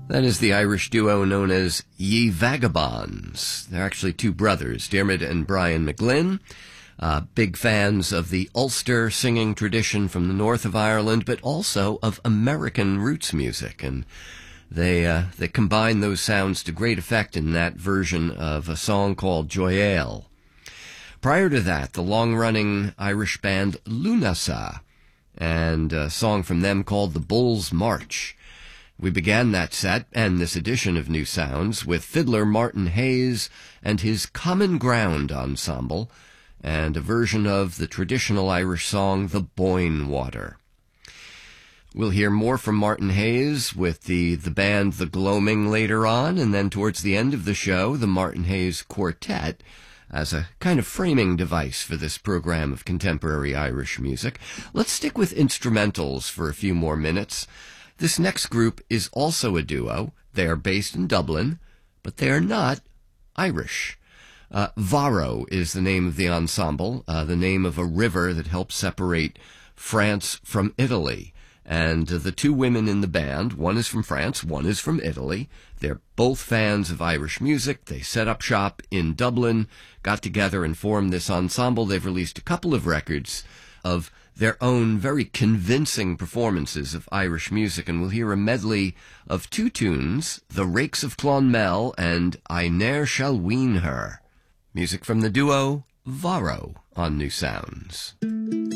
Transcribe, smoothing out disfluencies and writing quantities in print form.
That is the Irish duo known as Ye Vagabonds. They're actually two brothers, Dermot and Brian McGlynn. Big fans of the Ulster singing tradition from the north of Ireland, but also of American roots music. And they combine those sounds to great effect in that version of a song called Joyale. Prior to that, the long-running Irish band Lunasa, and a song from them called The Bull's March. We began that set and this edition of New Sounds with fiddler Martin Hayes and his Common Ground Ensemble, and a version of the traditional Irish song The Boyne Water. We'll hear more from Martin Hayes with the band The Gloaming later on, and then towards the end of the show, the Martin Hayes Quartet, as a kind of framing device for this program of contemporary Irish music. Let's stick with instrumentals for a few more minutes. This next group is also a duo. They are based in Dublin, but they are not Irish. Varro is the name of the ensemble, the name of a river that helps separate France from Italy. And the two women in the band, one is from France, one is from Italy. They're both fans of Irish music. They set up shop in Dublin, got together and formed this ensemble. They've released a couple of records of their own very convincing performances of Irish music, and we'll hear a medley of two tunes, The Rakes of Clonmel and I Ne'er Shall Wean Her. Music from the duo Varro on New Sounds.